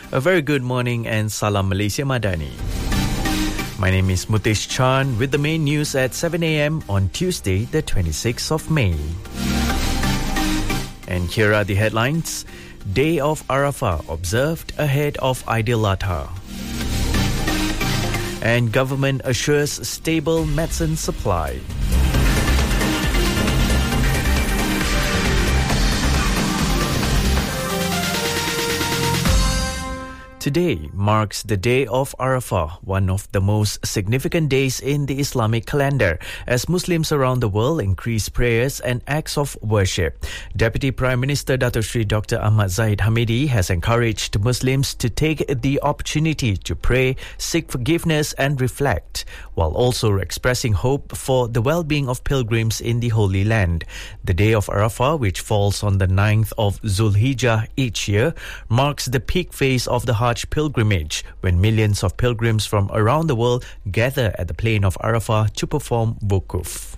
A very good morning and Salam Malaysia Madani. My name is Mutesh Chan with the main news at 7 a.m. on Tuesday, the 26th of May. And here are the headlines. Day of Arafah observed ahead of Eid al-Adha. And government assures stable medicine supply. Today marks the Day of Arafah, one of the most significant days in the Islamic calendar, as Muslims around the world increase prayers and acts of worship. Deputy Prime Minister Dato Sri Dr. Ahmad Zahid Hamidi has encouraged Muslims to take the opportunity to pray, seek forgiveness and reflect, while also expressing hope for the well-being of pilgrims in the Holy Land. The Day of Arafah, which falls on the 9th of Zulhijjah each year, marks the peak phase of the Hajj pilgrimage, when millions of pilgrims from around the world gather at the plain of Arafah to perform wukuf.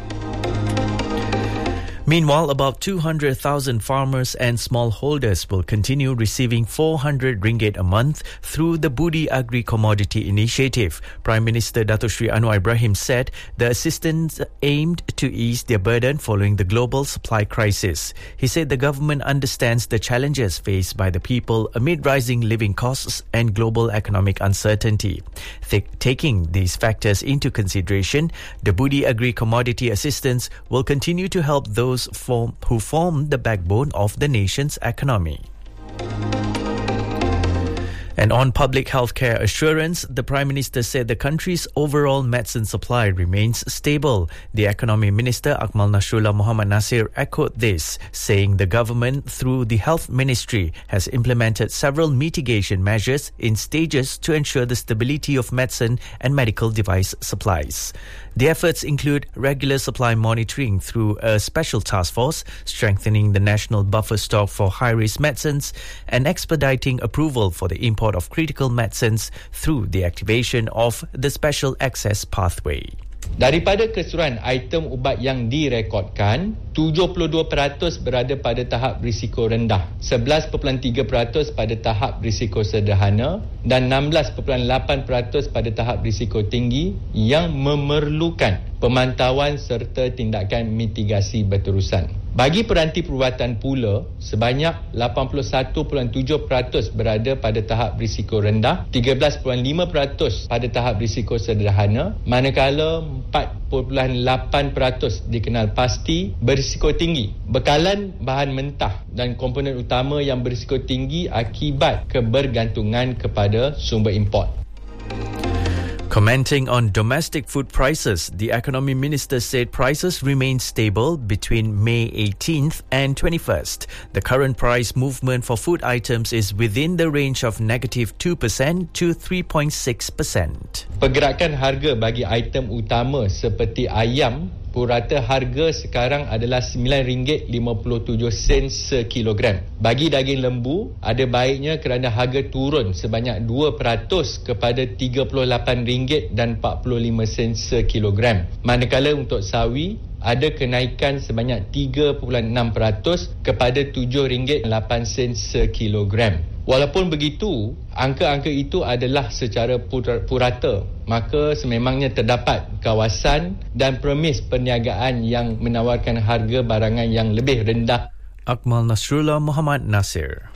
Meanwhile, about 200,000 farmers and smallholders will continue receiving 400 ringgit a month through the Budi Agri Commodity Initiative. Prime Minister Dato Sri Anwar Ibrahim said the assistance aimed to ease their burden following the global supply crisis. He said the government understands the challenges faced by the people amid rising living costs and global economic uncertainty. Taking these factors into consideration, the Budi Agri Commodity Assistance will continue to help those who form the backbone of the nation's economy. And on public healthcare assurance, the Prime Minister said the country's overall medicine supply remains stable. The Economy Minister Akmal Nasrullah Muhammad Nasir echoed this, saying the government, through the Health Ministry, has implemented several mitigation measures in stages to ensure the stability of medicine and medical device supplies. The efforts include regular supply monitoring through a special task force, strengthening the national buffer stock for high-risk medicines, and expediting approval for the import of critical medicines through the activation of the special access pathway. Daripada keseluruhan item ubat yang direkodkan, 72% berada pada tahap risiko rendah, 11.3% pada tahap risiko sederhana dan 16.8% pada tahap risiko tinggi yang memerlukan pemantauan serta tindakan mitigasi berterusan. Bagi peranti perubatan pula, sebanyak 81.7% berada pada tahap risiko rendah, 13.5% pada tahap risiko sederhana, manakala 4.8% dikenal pasti berisiko tinggi. Bekalan bahan mentah dan komponen utama yang berisiko tinggi akibat kebergantungan kepada sumber import. Commenting on domestic food prices, the Economy Minister said prices remain stable between May 18th and 21st. The current price movement for food items is within the range of -2% to 3.6%. Pergerakan harga bagi item utama seperti ayam, purata harga sekarang adalah RM9.57 sekilogram. Bagi daging lembu, ada baiknya kerana harga turun sebanyak 2% kepada RM38.45 sekilogram. Manakala untuk sawi, ada kenaikan sebanyak 3.6% kepada RM7.08 sekilogram. Walaupun begitu, angka-angka itu adalah secara purata, maka sememangnya terdapat kawasan dan premis perniagaan yang menawarkan harga barangan yang lebih rendah. Akmal Nasrullah Muhammad Nasir.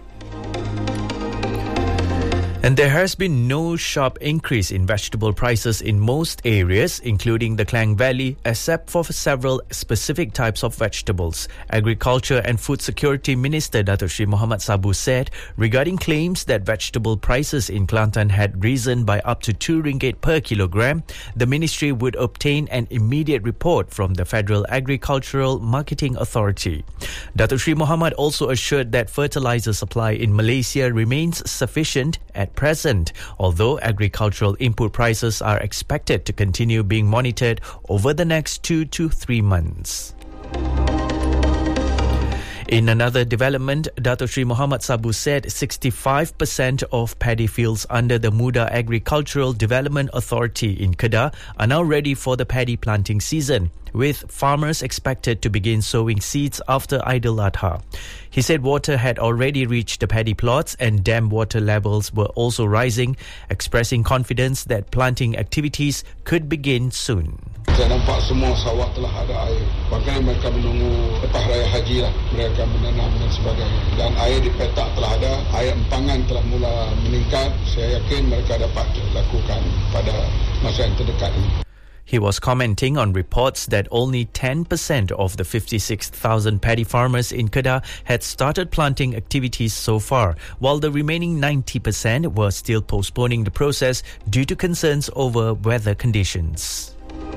And there has been no sharp increase in vegetable prices in most areas, including the Klang Valley, except for several specific types of vegetables. Agriculture and Food Security Minister Dato Sri Muhammad Sabu said, regarding claims that vegetable prices in Kelantan had risen by up to 2 ringgit per kilogram, the ministry would obtain an immediate report from the Federal Agricultural Marketing Authority. Dato Sri Muhammad also assured that fertilizer supply in Malaysia remains sufficient at present, although agricultural input prices are expected to continue being monitored over the next 2 to 3 months. In another development, Dato Sri Muhammad Sabu said 65% of paddy fields under the Muda Agricultural Development Authority in Kedah are now ready for the paddy planting season, with farmers expected to begin sowing seeds after Eid al-Adha. He said water had already reached the paddy plots and dam water levels were also rising, expressing confidence that planting activities could begin soon. Saya nampak semua sawah telah ada air. Bahkan mereka menunggu lepas raya haji lah. Mereka menanam dan sebagainya. Dan air di petak telah ada. Air empangan telah mula meningkat. Saya yakin mereka dapat lakukan pada masa yang terdekat ini. He was commenting on reports that only 10% of the 56,000 paddy farmers in Kedah had started planting activities so far, while the remaining 90% were still postponing the process due to concerns over weather conditions.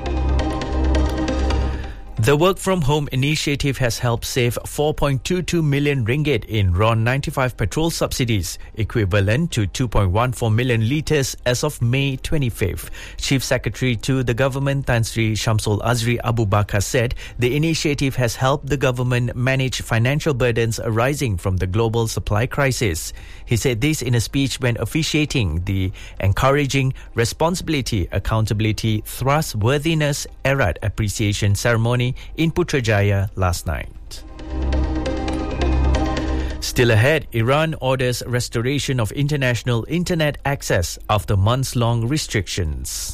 The Work From Home initiative has helped save 4.22 million ringgit in RON 95 petrol subsidies, equivalent to 2.14 million litres as of May 25th. Chief Secretary to the government, Tan Sri Shamsul Azri Abu Bakar, said the initiative has helped the government manage financial burdens arising from the global supply crisis. He said this in a speech when officiating the Encouraging Responsibility, Accountability, Trustworthiness Erat Appreciation Ceremony in Putrajaya last night. Still ahead, Iran orders restoration of international internet access after months-long restrictions.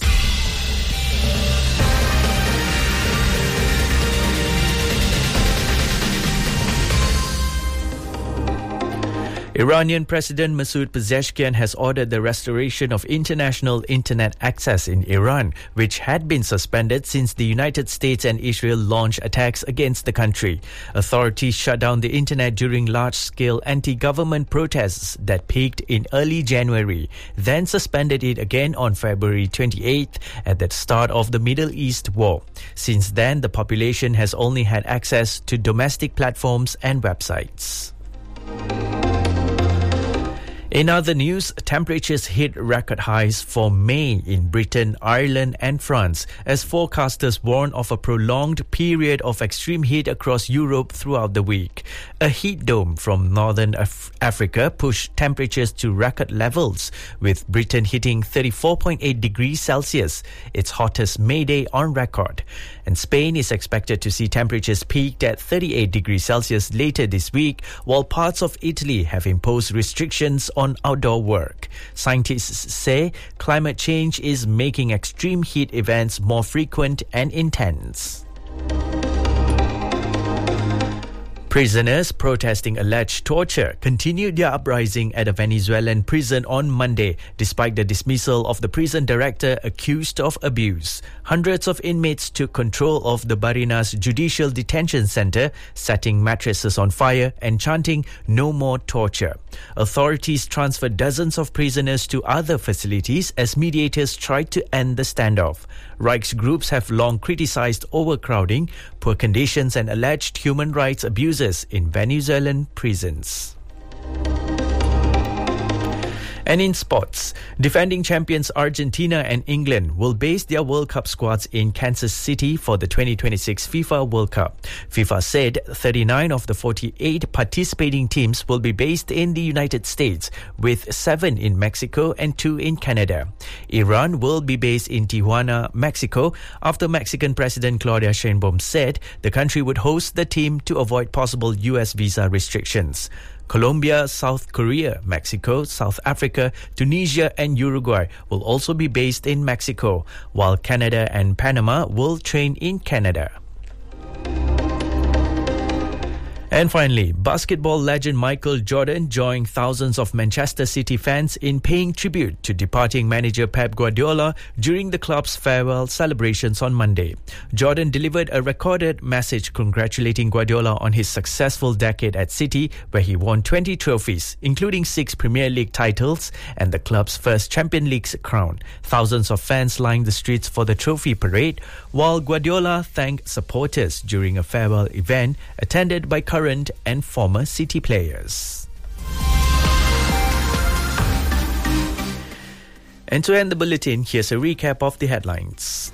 Iranian President Masoud Pezeshkian has ordered the restoration of international internet access in Iran, which had been suspended since the United States and Israel launched attacks against the country. Authorities shut down the internet during large-scale anti-government protests that peaked in early January, then suspended it again on February 28th at the start of the Middle East war. Since then, the population has only had access to domestic platforms and websites. In other news, temperatures hit record highs for May in Britain, Ireland and France as forecasters warn of a prolonged period of extreme heat across Europe throughout the week. A heat dome from northern Africa pushed temperatures to record levels, with Britain hitting 34.8 degrees Celsius, its hottest May day on record. And Spain is expected to see temperatures peaked at 38 degrees Celsius later this week, while parts of Italy have imposed restrictions on outdoor work. Scientists say climate change is making extreme heat events more frequent and intense. Prisoners protesting alleged torture continued their uprising at a Venezuelan prison on Monday, despite the dismissal of the prison director accused of abuse. Hundreds of inmates took control of the Barinas Judicial Detention Center, setting mattresses on fire and chanting "No more torture." Authorities transferred dozens of prisoners to other facilities as mediators tried to end the standoff. Rights groups have long criticized overcrowding, poor conditions and alleged human rights abuses in Venezuelan prisons. And in sports, defending champions Argentina and England will base their World Cup squads in Kansas City for the 2026 FIFA World Cup. FIFA said 39 of the 48 participating teams will be based in the United States, with 7 in Mexico and 2 in Canada. Iran will be based in Tijuana, Mexico, after Mexican President Claudia Sheinbaum said the country would host the team to avoid possible US visa restrictions. Colombia, South Korea, Mexico, South Africa, Tunisia and Uruguay will also be based in Mexico, while Canada and Panama will train in Canada. And finally, basketball legend Michael Jordan joined thousands of Manchester City fans in paying tribute to departing manager Pep Guardiola during the club's farewell celebrations on Monday. Jordan delivered a recorded message congratulating Guardiola on his successful decade at City, where he won 20 trophies, including 6 Premier League titles and the club's first Champions League crown. Thousands of fans lined the streets for the trophy parade, while Guardiola thanked supporters during a farewell event attended by current and former City players. And to end the bulletin, here's a recap of the headlines.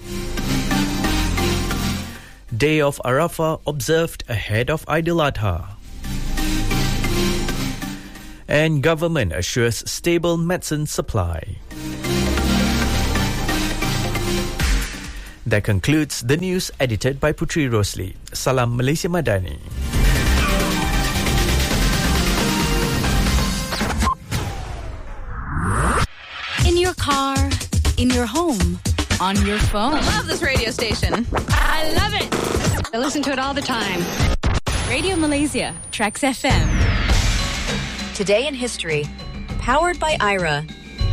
Day of Arafah observed ahead of Eid al-Adha. And government assures stable medicine supply. That concludes the news edited by Putri Rosli. Salam Malaysia Madani. In your car, in your home, on your phone. I love this radio station. I love it. I listen to it all the time. Radio Malaysia, Trax FM. Today in History, powered by Aira.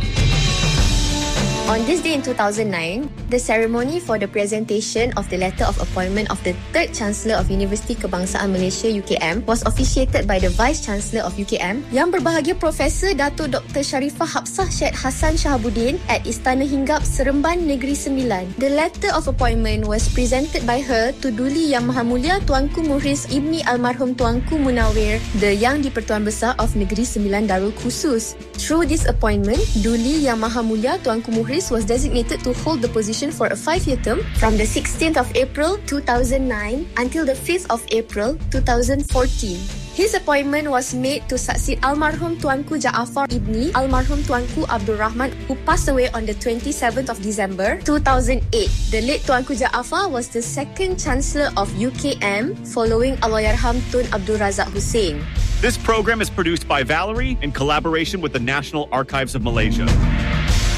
On this day in 2009, the ceremony for the presentation of the letter of appointment of the third Chancellor of Universiti Kebangsaan Malaysia UKM was officiated by the Vice Chancellor of UKM, Yang Berbahagia Profesor Dato' Dr. Sharifah Hapsah Syed Hassan Shahabuddin at Istana Hinggap Seremban Negeri Sembilan. The letter of appointment was presented by her to Duli Yang Maha Mulia Tuanku Muhriz Ibni Almarhum Tuanku Munawir, the Yang di-Pertuan Besar of Negeri Sembilan Darul Khusus. Through this appointment, Duli Yang Maha Mulia Tuanku Muhriz was designated to hold the position for a 5-year term from the 16th of April 2009 until the 5th of April 2014. His appointment was made to succeed Almarhum Tuanku Jaafar Ibni Almarhum Tuanku Abdul Rahman, who passed away on the 27th of December 2008. The late Tuanku Jaafar was the second Chancellor of UKM following Allahyarham Tun Abdul Razak Hussein. This program is produced by Valerie in collaboration with the National Archives of Malaysia.